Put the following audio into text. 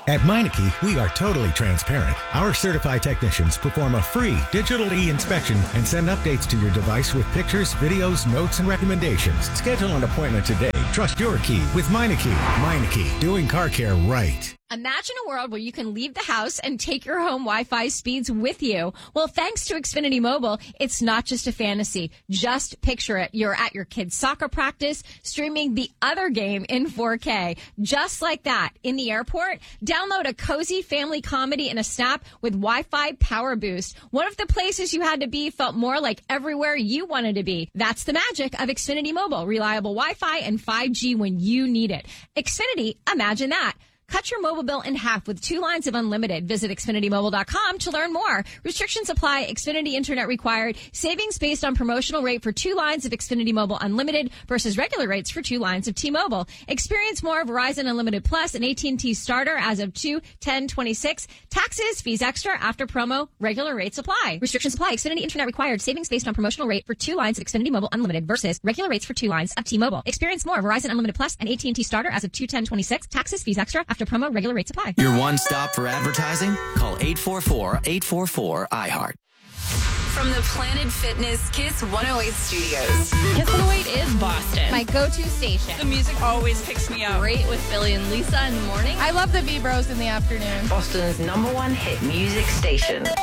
At Meineke, we are totally transparent. Our certified technicians perform a free digital e-inspection and send updates to your device with pictures, videos, notes, and recommendations. Schedule an appointment today. Trust your key with Meineke. Meineke, doing car care right. Imagine a world where you can leave the house and take your home Wi-Fi speeds with you. Well, thanks to Xfinity Mobile, it's not just a fantasy. Just picture it. You're at your kid's soccer practice, streaming the other game in 4K. Just like that. In the airport, download a cozy family comedy in a snap with Wi-Fi Power Boost. One of the places you had to be felt more like everywhere you wanted to be. That's the magic of Xfinity Mobile. Reliable Wi-Fi and 5G when you need it. Xfinity, imagine that. Cut your mobile bill in half with 2 lines of unlimited. Visit XfinityMobile.com to learn more. Restrictions apply. Xfinity Internet required. Savings based on promotional rate for 2 lines of Xfinity Mobile Unlimited versus regular rates for 2 lines of T-Mobile. Experience more Verizon Unlimited Plus and AT&T Starter as of 2/10/26. Taxes, fees extra after promo. Regular rates apply. Restrictions apply. Xfinity Internet required. Savings based on promotional rate for 2 lines of Xfinity Mobile Unlimited versus regular rates for 2 lines of T-Mobile. Experience more Verizon Unlimited Plus and AT&T Starter as of 2/10/26. Taxes, fees extra after promo. Regular rates apply. Your one stop for advertising? Call 844-844-iHeart. From the Planet Fitness Kiss 108 studios. Kiss 108 is Boston. My go-to station. The music always picks me up. Great with Billy and Lisa in the morning. I love the V-Bros in the afternoon. Boston's #1 hit music station.